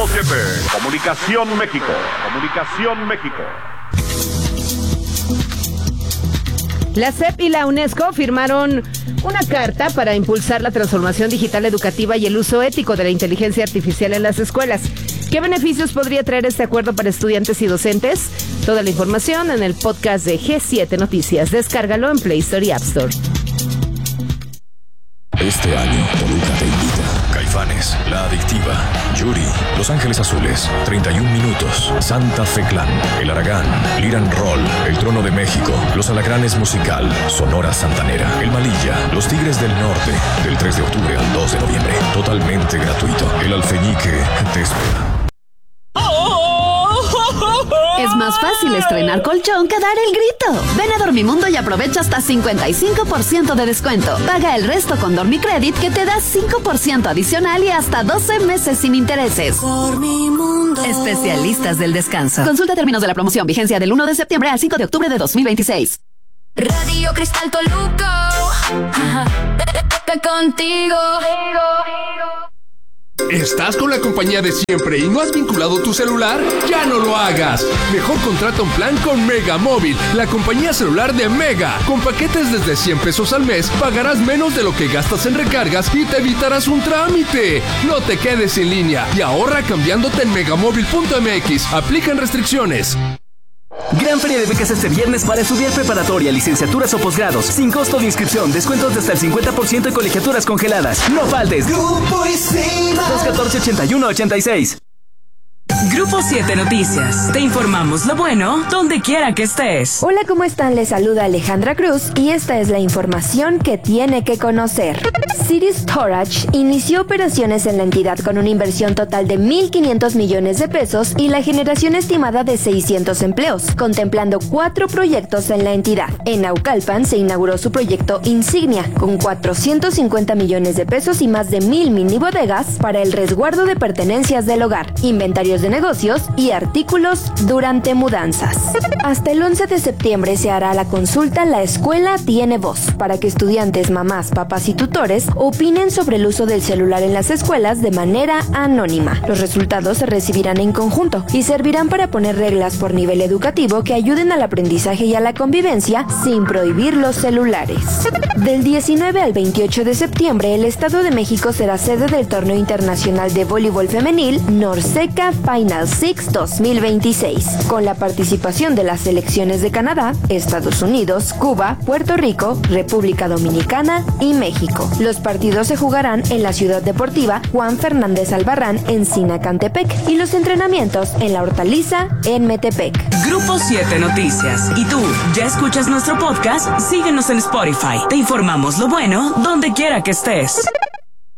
107. Comunicación México. Comunicación México. La SEP y la UNESCO firmaron una carta para impulsar la transformación digital educativa y el uso ético de la inteligencia artificial en las escuelas. ¿Qué beneficios podría traer este acuerdo para estudiantes y docentes? Toda la información en el podcast de G7 Noticias. Descárgalo en Play Store y App Store. Este año, Toluca te invita. Caifanes, La Adictiva, Yuri, Los Ángeles Azules, 31 Minutos, Santa Fe Clan, El Aragán, Liran Roll, El Trono de México, Los Alacranes Musical, Sonora Santanera, El Malilla, Los Tigres del Norte, del 3 de octubre al 2 de noviembre. Totalmente gratuito. El Alfeñique te espera. Es más fácil estrenar colchón que dar el grito. Ven a Dormimundo y aprovecha hasta 55% de descuento. Paga el resto con Dormicredit que te da 5% adicional y hasta 12 meses sin intereses. Dormimundo. Especialistas del descanso. Consulta términos de la promoción. Vigencia del 1 de septiembre al 5 de octubre de 2026. Radio Cristal Toluca. Contigo. ¿Estás con la compañía de siempre y no has vinculado tu celular? ¡Ya no lo hagas! Mejor contrata un plan con Mega Móvil, la compañía celular de Mega. Con paquetes desde 100 pesos al mes, pagarás menos de lo que gastas en recargas y te evitarás un trámite. No te quedes en línea y ahorra cambiándote en megamóvil.mx. Aplican restricciones. Gran feria de becas este viernes para estudiar preparatoria, licenciaturas o posgrados, sin costo de inscripción, descuentos de hasta el 50% y colegiaturas congeladas. No faltes. Grupo ICEMA 214-8186. Grupo 7 Noticias. Te informamos lo bueno donde quiera que estés. Hola, ¿cómo están? Les saluda Alejandra Cruz y esta es la información que tiene que conocer. City Storage inició operaciones en la entidad con una inversión total de 1.500 millones de pesos y la generación estimada de 600 empleos, contemplando 4 proyectos en la entidad. En Naucalpan se inauguró su proyecto Insignia, con 450 millones de pesos y más de 1.000 mini bodegas para el resguardo de pertenencias del hogar, inventarios de negocios y artículos durante mudanzas. Hasta el 11 de septiembre se hará la consulta La Escuela Tiene Voz, para que estudiantes, mamás, papás y tutores opinen sobre el uso del celular en las escuelas de manera anónima. Los resultados se recibirán en conjunto y servirán para poner reglas por nivel educativo que ayuden al aprendizaje y a la convivencia sin prohibir los celulares. Del 19 al 28 de septiembre, el Estado de México será sede del Torneo Internacional de Voleibol Femenil Norseca Final Six 2026, con la participación de las selecciones de Canadá, Estados Unidos, Cuba, Puerto Rico, República Dominicana y México. Los partidos se jugarán en la Ciudad Deportiva Juan Fernández Albarrán en Sinacantepec y los entrenamientos en La Hortaliza en Metepec. Grupo 7 Noticias. ¿Y tú, ya escuchas nuestro podcast? Síguenos en Spotify. Te informamos lo bueno donde quiera que estés.